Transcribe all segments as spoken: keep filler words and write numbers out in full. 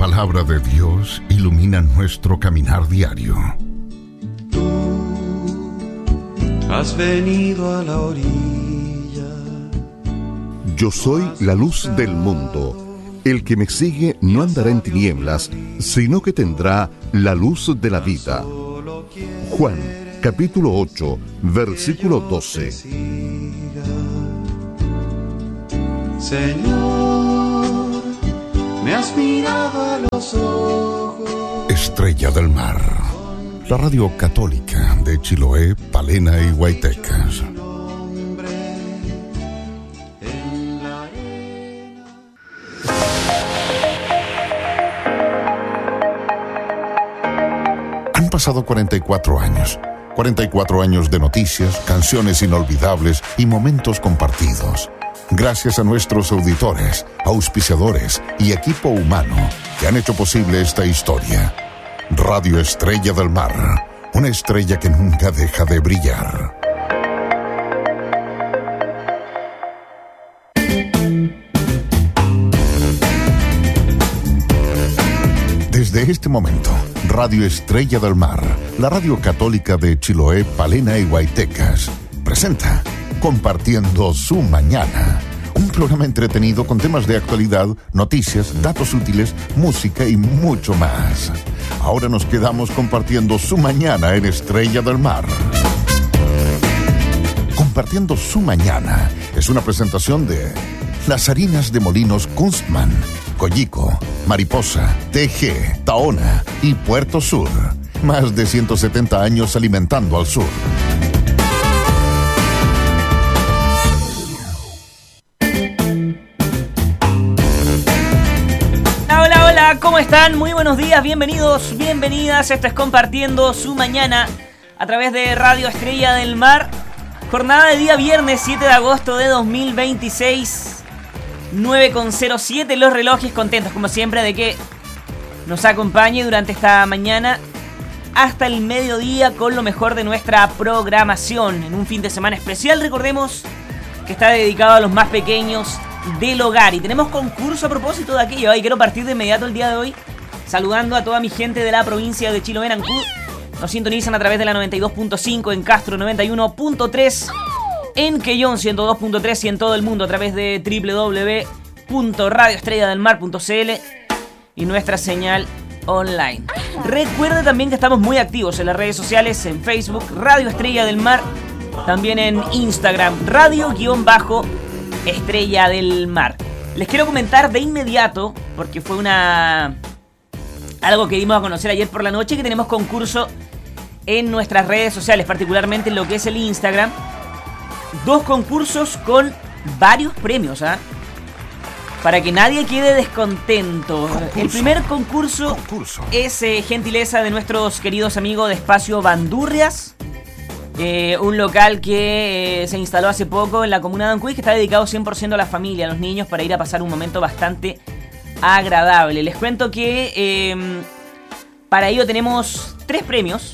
palabra de Dios ilumina nuestro caminar diario. Has venido a la orilla. Yo soy la luz del mundo. El que me sigue no andará en tinieblas, sino que tendrá la luz de la vida. Juan, capítulo ocho, versículo doce. Señor, me has mirado a los ojos. Estrella del Mar, la radio católica de Chiloé, Palena y Huaytecas. Han pasado cuarenta y cuatro años. cuarenta y cuatro años de noticias, canciones inolvidables y momentos compartidos. Gracias a nuestros auditores, auspiciadores y equipo humano que han hecho posible esta historia. Radio Estrella del Mar, una estrella que nunca deja de brillar. Desde este momento, Radio Estrella del Mar, la radio católica de Chiloé, Palena y Huaytecas, presenta Compartiendo su Mañana, un programa entretenido con temas de actualidad, noticias, datos útiles, música y mucho más. Ahora nos quedamos compartiendo su mañana en Estrella del Mar. Compartiendo su Mañana es una presentación de las harinas de Molinos Kunstmann, Collico, Mariposa, T G, Tahona y Puerto Sur. Más de ciento setenta años alimentando al sur. Hola, hola, ¿cómo están? Muy buenos días, bienvenidos, bienvenidas. Esto es Compartiendo su Mañana a través de Radio Estrella del Mar. Jornada de día viernes siete de agosto de dos mil veintiséis. nueve con cero siete los relojes, contentos como siempre de que nos acompañe durante esta mañana hasta el mediodía con lo mejor de nuestra programación. En un fin de semana especial, recordemos que está dedicado a los más pequeños del hogar. Y tenemos concurso a propósito de aquello. Y quiero partir de inmediato el día de hoy saludando a toda mi gente de la provincia de Chiloé, Ancud. Nos sintonizan a través de la noventa y dos punto cinco en Castro, noventa y uno punto tres en Quellón, ciento dos punto tres y en todo el mundo a través de doble u doble u doble u punto radio estrella del mar punto c l y nuestra señal online. Recuerde también que estamos muy activos en las redes sociales, en Facebook, Radio Estrella del Mar, también en Instagram, Radio-Estrella del Mar. Les quiero comentar de inmediato, porque fue una algo que dimos a conocer ayer por la noche, que tenemos concurso en nuestras redes sociales, particularmente en lo que es el Instagram. Dos concursos con varios premios, ¿ah? ¿eh? Para que nadie quede descontento. Concurso. El primer concurso, concurso. es eh, gentileza de nuestros queridos amigos de Espacio Bandurrias. Eh, un local que eh, se instaló hace poco en la comuna de Ancud, que está dedicado cien por ciento a la familia, a los niños, para ir a pasar un momento bastante agradable. Les cuento que eh, para ello tenemos tres premios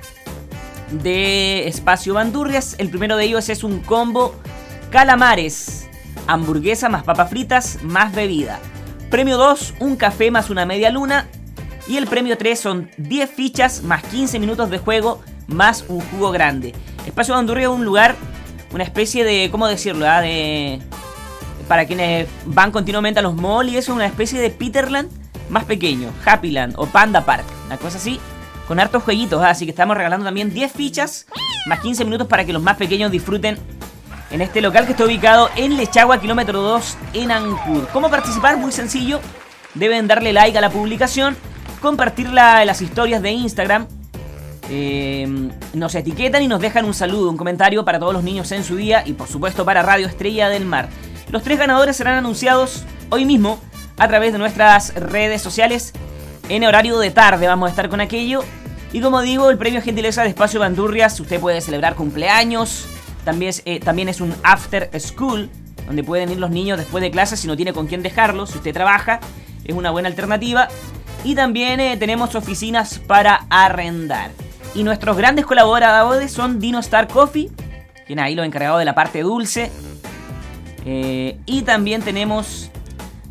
de Espacio Bandurrias. El primero de ellos es un combo calamares, hamburguesa más papas fritas más bebida. Premio dos, un café más una media luna. Y el premio tres son diez fichas más quince minutos de juego más un jugo grande. Espacio Bandurrias es un lugar, una especie de, ¿cómo decirlo? ¿Ah? De, para quienes van continuamente a los malls y eso, una especie de Peterland más pequeño, Happyland o Panda Park, una cosa así, con hartos jueguitos. Así que estamos regalando también diez fichas más quince minutos para que los más pequeños disfruten en este local que está ubicado en Lechagua, kilómetro dos, en Ancud. ¿Cómo participar? Muy sencillo. Deben darle like a la publicación, compartirla en las historias de Instagram. Eh, nos etiquetan y nos dejan un saludo, un comentario para todos los niños en su día y por supuesto para Radio Estrella del Mar. Los tres ganadores serán anunciados hoy mismo a través de nuestras redes sociales en horario de tarde. Vamos a estar con aquello. Y como digo, el premio gentileza de Espacio Bandurrias, usted puede celebrar cumpleaños. También es, eh, también es un after school, donde pueden ir los niños después de clases si no tiene con quién dejarlos. Si usted trabaja, es una buena alternativa. Y también eh, tenemos oficinas para arrendar. Y nuestros grandes colaboradores son Dino Star Coffee, quien ahí lo encargado de la parte dulce. Eh, y también tenemos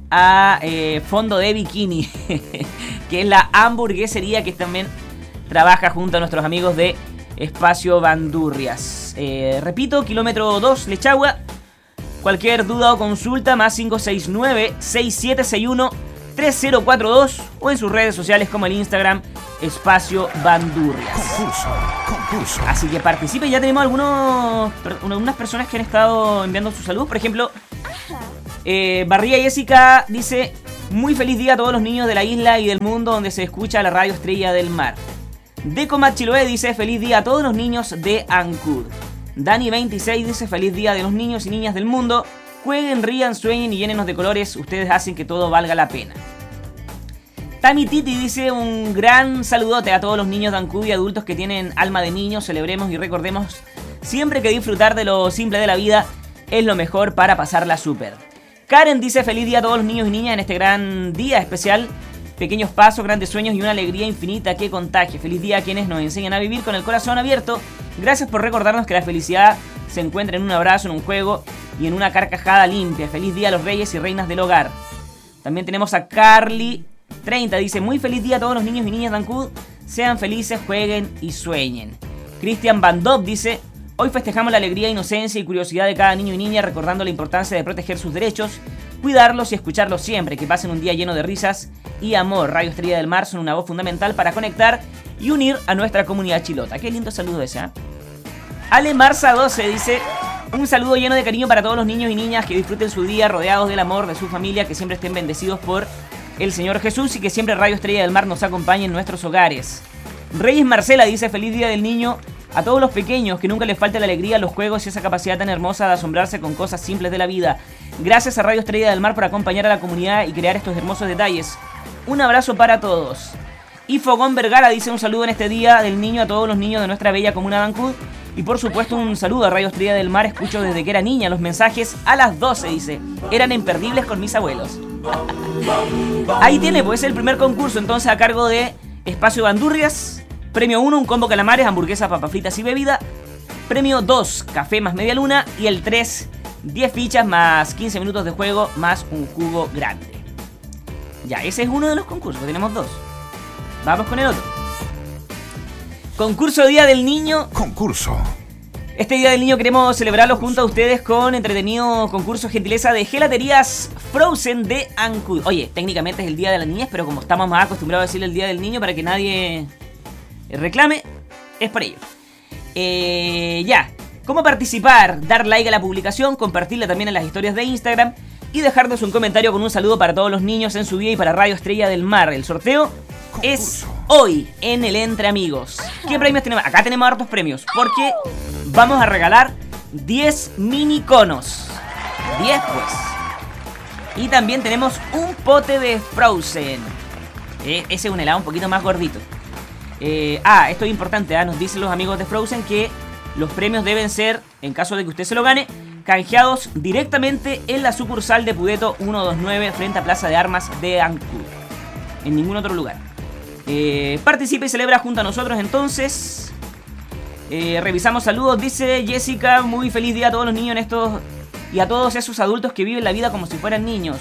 a eh, Fondo de Bikini, que es la hamburguesería que también trabaja junto a nuestros amigos de Espacio Bandurrias. Eh, repito, kilómetro dos, Lechagua. Cualquier duda o consulta, más cinco seis nueve, seis siete seis uno, tres cero cuatro dos o en sus redes sociales como el Instagram Espacio Bandurrias. Concurso, concurso. Así que participe. Ya tenemos algunos algunas personas que han estado enviando sus saludos. Por ejemplo, eh, Barría Jessica dice: muy feliz día a todos los niños de la isla y del mundo donde se escucha la radio Estrella del Mar. Decomat Chiloé dice: feliz día a todos los niños de Ancud. Dani veintiséis dice: feliz día de los niños y niñas del mundo. Jueguen, rían, sueñen y llénenos de colores. Ustedes hacen que todo valga la pena. Tami Titi dice: un gran saludote a todos los niños de Ancud y adultos que tienen alma de niños. Celebremos y recordemos siempre que disfrutar de lo simple de la vida es lo mejor para pasarla súper. Karen dice: feliz día a todos los niños y niñas en este gran día especial. Pequeños pasos, grandes sueños y una alegría infinita que contagie. Feliz día a quienes nos enseñan a vivir con el corazón abierto. Gracias por recordarnos que la felicidad se encuentra en un abrazo, en un juego y en una carcajada limpia. Feliz día a los reyes y reinas del hogar. También tenemos a Carly treinta. Dice: muy feliz día a todos los niños y niñas de Ancud. Sean felices, jueguen y sueñen. Cristian Bandop dice: hoy festejamos la alegría, inocencia y curiosidad de cada niño y niña, recordando la importancia de proteger sus derechos, cuidarlos y escucharlos siempre. Que pasen un día lleno de risas y amor. Radio Estrella del Mar son una voz fundamental para conectar y unir a nuestra comunidad chilota. Qué lindo saludo ese, ¿eh? Ale Marza doce dice: un saludo lleno de cariño para todos los niños y niñas, que disfruten su día rodeados del amor de su familia, que siempre estén bendecidos por el Señor Jesús y que siempre Radio Estrella del Mar nos acompañe en nuestros hogares. Reyes Marcela dice: feliz día del niño a todos los pequeños, que nunca les falte la alegría, los juegos y esa capacidad tan hermosa de asombrarse con cosas simples de la vida. Gracias a Radio Estrella del Mar por acompañar a la comunidad y crear estos hermosos detalles. Un abrazo para todos. Y Fogón Vergara dice: un saludo en este día del niño a todos los niños de nuestra bella comuna de Ancud. Y por supuesto un saludo a Radio Estrella del Mar. Escucho desde que era niña los mensajes a las doce, dice. Eran imperdibles con mis abuelos. Ahí tiene, pues, el primer concurso entonces a cargo de Espacio Bandurrias. Premio uno, un combo calamares, hamburguesas, papas fritas y bebida. Premio dos, café más media luna. Y el tres, diez fichas más quince minutos de juego más un jugo grande. Ya, ese es uno de los concursos, tenemos dos. Vamos con el otro. Concurso Día del Niño. Concurso. Este Día del Niño queremos celebrarlo junto a ustedes con entretenido concurso gentileza de Gelaterías Frozen de Ancud. Oye, técnicamente es el Día de las Niñas, pero como estamos más acostumbrados a decirle el Día del Niño para que nadie reclame, es por ello. Eh, ya, ¿cómo participar? Dar like a la publicación, compartirla también en las historias de Instagram y dejarnos un comentario con un saludo para todos los niños en su día y para Radio Estrella del Mar. El sorteo concurso es hoy en el Entre Amigos. ¿Qué premios tenemos? Acá tenemos hartos premios porque vamos a regalar diez mini conos. diez pues. Y también tenemos un pote de Frozen. Eh, ese es un helado un poquito más gordito. Eh, ah, esto es importante, ¿eh? Nos dicen los amigos de Frozen que los premios deben ser, en caso de que usted se lo gane, canjeados directamente en la sucursal de Pudeto ciento veintinueve frente a Plaza de Armas de Ancud. En ningún otro lugar. Eh, participa y celebra junto a nosotros entonces. Eh, revisamos saludos, dice Jessica: muy feliz día a todos los niños en estos y a todos esos adultos que viven la vida como si fueran niños.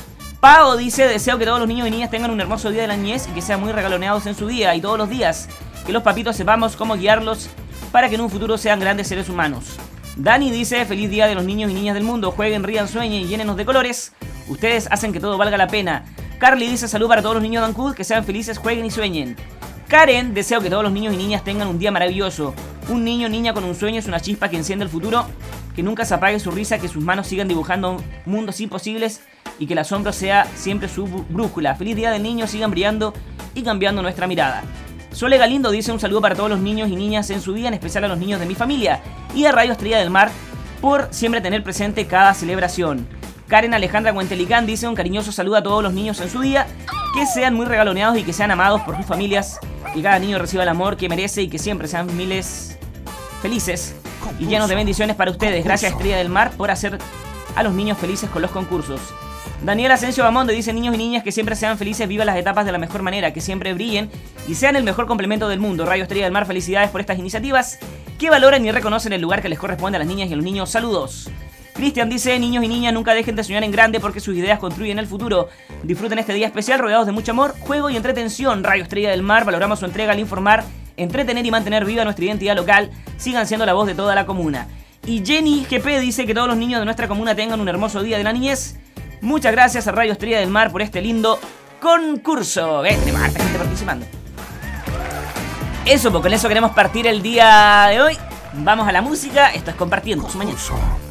Pao dice: deseo que todos los niños y niñas tengan un hermoso día de la niñez y que sean muy regaloneados en su día y todos los días. Que los papitos sepamos cómo guiarlos para que en un futuro sean grandes seres humanos. Dani dice: feliz día de los niños y niñas del mundo. Jueguen, rían, sueñen y llénenos de colores. Ustedes hacen que todo valga la pena. Carly dice: salud para todos los niños de Ancud, que sean felices, jueguen y sueñen. Karen: deseo que todos los niños y niñas tengan un día maravilloso. Un niño o niña con un sueño es una chispa que enciende el futuro. Que nunca se apague su risa, que sus manos sigan dibujando mundos imposibles y que el asombro sea siempre su brújula. Feliz día del niño, sigan brillando y cambiando nuestra mirada. Sole Galindo dice: un saludo para todos los niños y niñas en su día, en especial a los niños de mi familia y a Radio Estrella del Mar por siempre tener presente cada celebración. Karen Alejandra Cuentelicán dice: un cariñoso saludo a todos los niños en su día, que sean muy regaloneados y que sean amados por sus familias, que cada niño reciba el amor que merece y que siempre sean miles felices y llenos de bendiciones para ustedes. Gracias Estrella del Mar por hacer a los niños felices con los concursos. Daniel Asensio Bamonde dice: niños y niñas que siempre sean felices, vivan las etapas de la mejor manera, que siempre brillen y sean el mejor complemento del mundo. Radio Estrella del Mar, felicidades por estas iniciativas que valoran y reconocen el lugar que les corresponde a las niñas y a los niños. Saludos. Cristian dice, niños y niñas, nunca dejen de soñar en grande porque sus ideas construyen el futuro. Disfruten este día especial rodeados de mucho amor, juego y entretención. Radio Estrella del Mar, valoramos su entrega al informar, entretener y mantener viva nuestra identidad local. Sigan siendo la voz de toda la comuna. Y Jenny G P dice que todos los niños de nuestra comuna tengan un hermoso día de la niñez. Muchas gracias a Radio Estrella del Mar por este lindo concurso. Eh, tenemos harta gente participando. Eso, pues con eso queremos partir el día de hoy. Vamos a la música. Esto es Compartiendo su Mañana.